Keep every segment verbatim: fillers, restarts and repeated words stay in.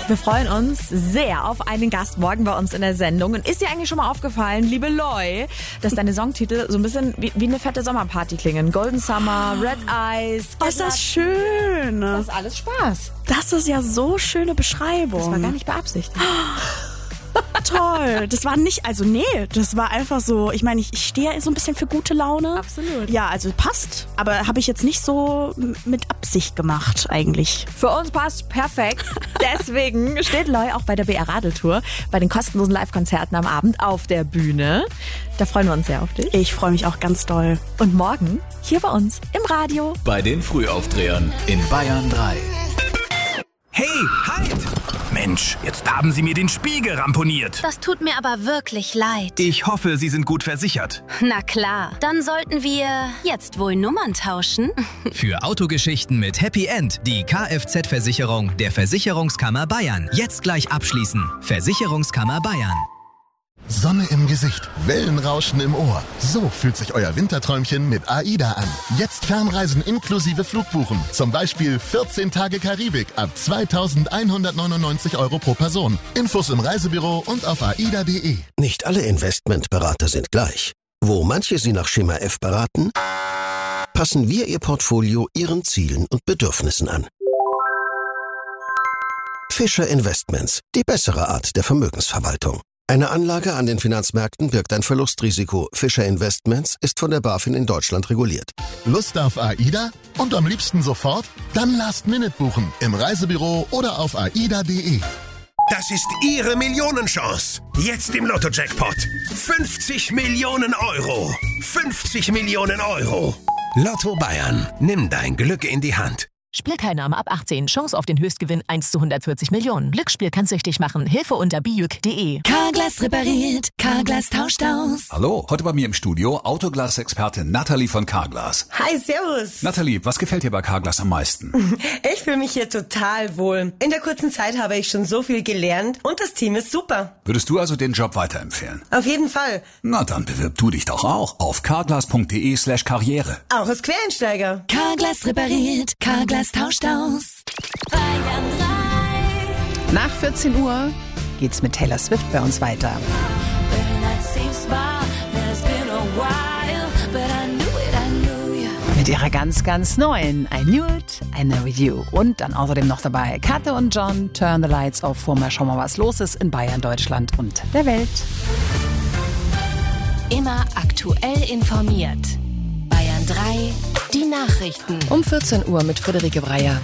Wir freuen uns sehr auf einen Gast morgen bei uns in der Sendung. Und ist dir eigentlich schon mal aufgefallen, liebe Loi, dass deine Songtitel so ein bisschen wie, wie eine fette Sommerparty klingen? Golden Summer, Red Eyes. Oh, ist das schön. Das ist alles Spaß. Das ist ja so schöne Beschreibung. Das war gar nicht beabsichtigt. Toll. Das war nicht, also nee, das war einfach so, ich meine, ich, ich stehe ja so ein bisschen für gute Laune. Absolut. Ja, also passt, aber habe ich jetzt nicht so mit Absicht gemacht eigentlich. Für uns passt perfekt. Deswegen steht Loi auch bei der B R Radeltour, bei den kostenlosen Live-Konzerten am Abend auf der Bühne. Da freuen wir uns sehr auf dich. Ich freue mich auch ganz doll. Und morgen hier bei uns im Radio. Bei den Frühaufdrehern in Bayern drei. Hey, halt! Mensch, jetzt haben Sie mir den Spiegel ramponiert. Das tut mir aber wirklich leid. Ich hoffe, Sie sind gut versichert. Na klar, dann sollten wir jetzt wohl Nummern tauschen. Für Autogeschichten mit Happy End die Kfz-Versicherung der Versicherungskammer Bayern. Jetzt gleich abschließen. Versicherungskammer Bayern. Sonne im Gesicht, Wellenrauschen im Ohr. So fühlt sich euer Winterträumchen mit AIDA an. Jetzt Fernreisen inklusive Flugbuchen. Zum Beispiel vierzehn Tage Karibik ab zweitausendeinhundertneunundneunzig Euro pro Person. Infos im Reisebüro und auf aida punkt de. Nicht alle Investmentberater sind gleich. Wo manche Sie nach Schema F beraten, passen wir Ihr Portfolio Ihren Zielen und Bedürfnissen an. Fischer Investments, die bessere Art der Vermögensverwaltung. Eine Anlage an den Finanzmärkten birgt ein Verlustrisiko. Fischer Investments ist von der BaFin in Deutschland reguliert. Lust auf AIDA? Und am liebsten sofort? Dann Last Minute buchen im Reisebüro oder auf aida punkt de. Das ist Ihre Millionenchance. Jetzt im Lotto-Jackpot. fünfzig Millionen Euro. fünfzig Millionen Euro. Lotto Bayern. Nimm dein Glück in die Hand. Spielteilnahme ab achtzehn. Chance auf den Höchstgewinn eins zu hundertvierzig Millionen. Glücksspiel kann süchtig machen. Hilfe unter bijuk punkt de. Carglass repariert. Carglass tauscht aus. Hallo, heute bei mir im Studio Autoglas-Expertin Nathalie von Carglass. Hi, servus. Nathalie, was gefällt dir bei Carglass am meisten? Ich fühle mich hier total wohl. In der kurzen Zeit habe ich schon so viel gelernt und das Team ist super. Würdest du also den Job weiterempfehlen? Auf jeden Fall. Na, dann bewirb du dich doch auch auf carglass punkt de slash karriere. Auch als Quereinsteiger. Carglass repariert. Carglass tauscht aus. Bayern drei. Nach vierzehn Uhr geht's mit Taylor Swift bei uns weiter. Mit ihrer ganz, ganz neuen I Knew It, I Know You. Und dann außerdem noch dabei Kate und John, Turn the Lights Off. Vorher schauen wir mal, was los ist in Bayern, Deutschland und der Welt. Immer aktuell informiert. Bayern drei, die Nachrichten. Um vierzehn Uhr mit Friederike Breyer.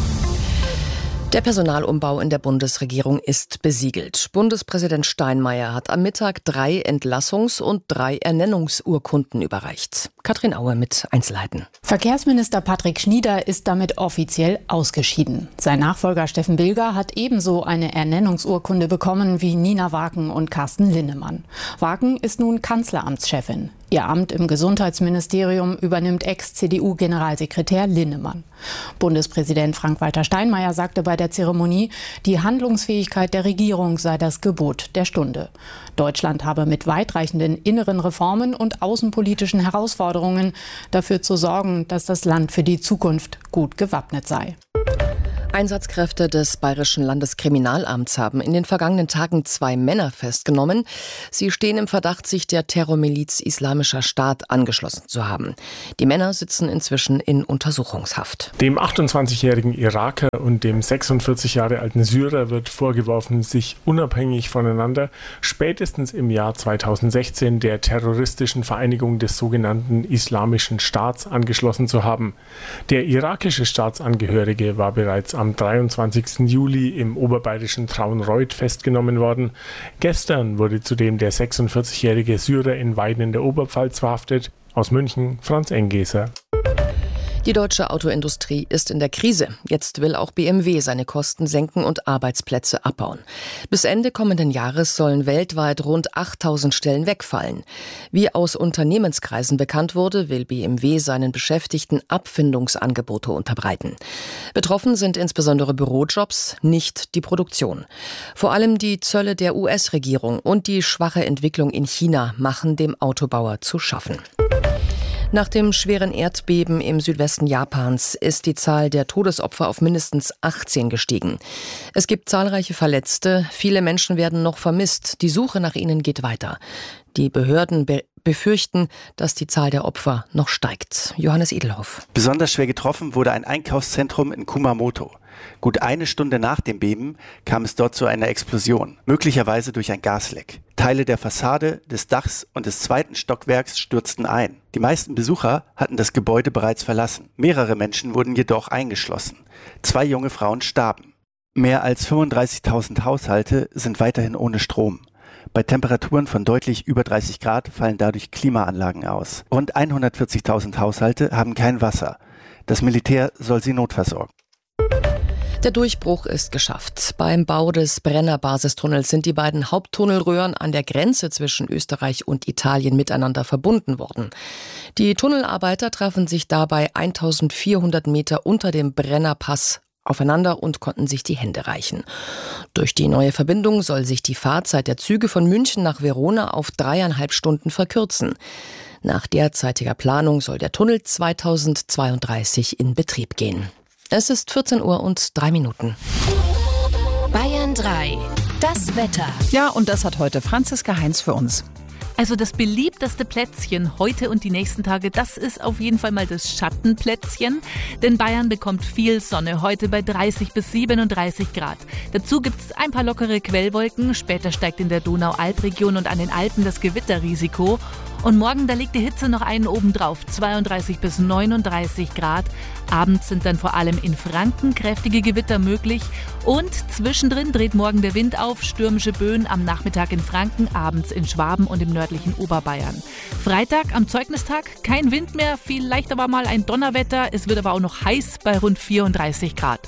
Der Personalumbau in der Bundesregierung ist besiegelt. Bundespräsident Steinmeier hat am Mittag drei Entlassungs- und drei Ernennungsurkunden überreicht. Katrin Aue mit Einzelheiten. Verkehrsminister Patrick Schnieder ist damit offiziell ausgeschieden. Sein Nachfolger Steffen Bilger hat ebenso eine Ernennungsurkunde bekommen wie Nina Waken und Carsten Linnemann. Waken ist nun Kanzleramtschefin. Ihr Amt im Gesundheitsministerium übernimmt Ex-C D U-Generalsekretär Linnemann. Bundespräsident Frank-Walter Steinmeier sagte bei der Zeremonie, die Handlungsfähigkeit der Regierung sei das Gebot der Stunde. Deutschland habe mit weitreichenden inneren Reformen und außenpolitischen Herausforderungen dafür zu sorgen, dass das Land für die Zukunft gut gewappnet sei. Einsatzkräfte des Bayerischen Landeskriminalamts haben in den vergangenen Tagen zwei Männer festgenommen. Sie stehen im Verdacht, sich der Terrormiliz Islamischer Staat angeschlossen zu haben. Die Männer sitzen inzwischen in Untersuchungshaft. Dem achtundzwanzigjährigen Iraker und dem sechsundvierzig Jahre alten Syrer wird vorgeworfen, sich unabhängig voneinander spätestens im Jahr zweitausendsechzehn der terroristischen Vereinigung des sogenannten Islamischen Staats angeschlossen zu haben. Der irakische Staatsangehörige war bereits am dreiundzwanzigsten Juli im oberbayerischen Traunreut festgenommen worden. Gestern wurde zudem der sechsundvierzigjährige Syrer in Weiden in der Oberpfalz verhaftet. Aus München Franz Engeser. Die deutsche Autoindustrie ist in der Krise. Jetzt will auch B M W seine Kosten senken und Arbeitsplätze abbauen. Bis Ende kommenden Jahres sollen weltweit rund achttausend Stellen wegfallen. Wie aus Unternehmenskreisen bekannt wurde, will B M W seinen Beschäftigten Abfindungsangebote unterbreiten. Betroffen sind insbesondere Bürojobs, nicht die Produktion. Vor allem die Zölle der U S-Regierung und die schwache Entwicklung in China machen dem Autobauer zu schaffen. Nach dem schweren Erdbeben im Südwesten Japans ist die Zahl der Todesopfer auf mindestens achtzehn gestiegen. Es gibt zahlreiche Verletzte, viele Menschen werden noch vermisst. Die Suche nach ihnen geht weiter. Die Behörden be- befürchten, dass die Zahl der Opfer noch steigt. Johannes Edelhoff. Besonders schwer getroffen wurde ein Einkaufszentrum in Kumamoto. Gut eine Stunde nach dem Beben kam es dort zu einer Explosion, möglicherweise durch ein Gasleck. Teile der Fassade, des Dachs und des zweiten Stockwerks stürzten ein. Die meisten Besucher hatten das Gebäude bereits verlassen. Mehrere Menschen wurden jedoch eingeschlossen. Zwei junge Frauen starben. Mehr als fünfunddreißigtausend Haushalte sind weiterhin ohne Strom. Bei Temperaturen von deutlich über dreißig Grad fallen dadurch Klimaanlagen aus. Rund hundertvierzigtausend Haushalte haben kein Wasser. Das Militär soll sie notversorgen. Der Durchbruch ist geschafft. Beim Bau des Brenner-Basistunnels sind die beiden Haupttunnelröhren an der Grenze zwischen Österreich und Italien miteinander verbunden worden. Die Tunnelarbeiter trafen sich dabei eintausendvierhundert Meter unter dem Brennerpass aufeinander und konnten sich die Hände reichen. Durch die neue Verbindung soll sich die Fahrzeit der Züge von München nach Verona auf dreieinhalb Stunden verkürzen. Nach derzeitiger Planung soll der Tunnel zweitausendzweiunddreißig in Betrieb gehen. Es ist vierzehn Uhr und drei Minuten. Bayern drei. Das Wetter. Ja, und das hat heute Franziska Heinz für uns. Also das beliebteste Plätzchen heute und die nächsten Tage, das ist auf jeden Fall mal das Schattenplätzchen. Denn Bayern bekommt viel Sonne, heute bei dreißig bis siebenunddreißig Grad. Dazu gibt es ein paar lockere Quellwolken. Später steigt in der Donau-Alp-Region und an den Alpen das Gewitterrisiko. Und morgen, da legt die Hitze noch einen obendrauf, zweiunddreißig bis neununddreißig Grad. Abends sind dann vor allem in Franken kräftige Gewitter möglich. Und zwischendrin dreht morgen der Wind auf, stürmische Böen am Nachmittag in Franken, abends in Schwaben und im nördlichen Oberbayern. Freitag am Zeugnistag kein Wind mehr, vielleicht aber mal ein Donnerwetter. Es wird aber auch noch heiß bei rund vierunddreißig Grad.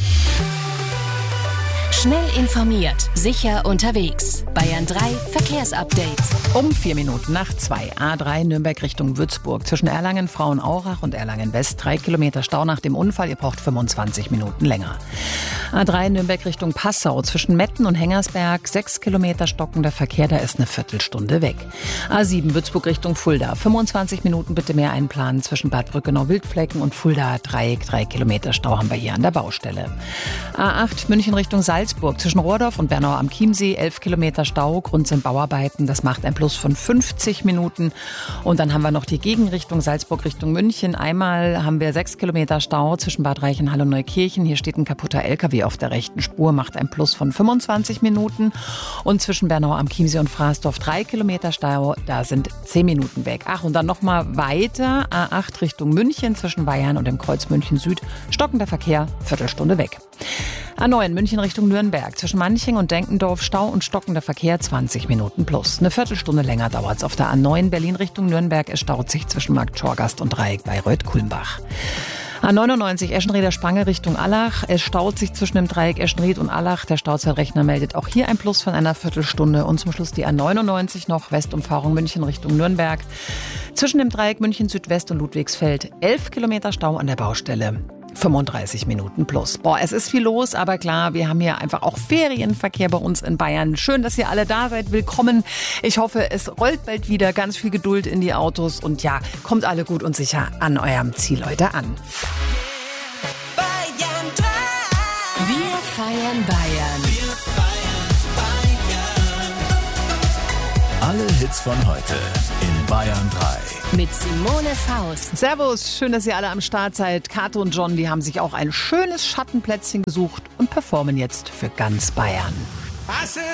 Schnell informiert, sicher unterwegs. Bayern drei Verkehrsupdate. Um vier Minuten nach zwei. A drei Nürnberg Richtung Würzburg. Zwischen Erlangen, Frauenaurach und Erlangen West. Drei Kilometer Stau nach dem Unfall. Ihr braucht fünfundzwanzig Minuten länger. A drei Nürnberg Richtung Passau. Zwischen Metten und Hengersberg. Sechs Kilometer stockender Verkehr. Da ist eine Viertelstunde weg. A sieben Würzburg Richtung Fulda. fünfundzwanzig Minuten bitte mehr einplanen. Zwischen Bad Brückenau-Wildflecken und Fulda Dreieck. Drei Kilometer Stau haben wir hier an der Baustelle. A acht München Richtung Salzburg. Zwischen Rohrdorf und Bernau am Chiemsee elf Kilometer Stau. Grund sind Bauarbeiten. Das macht ein Plus von fünfzig Minuten. Und dann haben wir noch die Gegenrichtung Salzburg Richtung München. Einmal haben wir sechs Kilometer Stau zwischen Bad Reichenhall und Neukirchen. Hier steht ein kaputter L K W auf der rechten Spur. Macht ein Plus von fünfundzwanzig Minuten. Und zwischen Bernau am Chiemsee und Fraßdorf drei Kilometer Stau. Da sind zehn Minuten weg. Ach, und dann noch mal weiter. A acht Richtung München zwischen Bayern und dem Kreuz München Süd. Stockender Verkehr, Viertelstunde weg. A neun München Richtung Nürnberg. Zwischen Manching und Denkendorf Stau und stockender Verkehr zwanzig Minuten plus. Eine Viertelstunde länger dauert es auf der A neun Berlin Richtung Nürnberg. Es staut sich zwischen Markt Schorgast und Dreieck Bayreuth-Kulmbach. A neunundneunzig Eschenrieder-Spange Richtung Allach. Es staut sich zwischen dem Dreieck Eschenried und Allach. Der Stauzeitrechner meldet auch hier ein Plus von einer Viertelstunde. Und zum Schluss die A neunundneunzig noch Westumfahrung München Richtung Nürnberg. Zwischen dem Dreieck München Südwest und Ludwigsfeld elf Kilometer Stau an der Baustelle. fünfunddreißig Minuten plus. Boah, es ist viel los, aber klar, wir haben hier einfach auch Ferienverkehr bei uns in Bayern. Schön, dass ihr alle da seid. Willkommen. Ich hoffe, es rollt bald wieder. Ganz viel Geduld in die Autos und ja, kommt alle gut und sicher an eurem Ziel heute an. Bayern drei. Wir feiern Bayern. Wir feiern Bayern. Alle Hits von heute in Bayern drei. Mit Simone Faust. Servus, schön, dass ihr alle am Start seid. Kato und John, die haben sich auch ein schönes Schattenplätzchen gesucht und performen jetzt für ganz Bayern.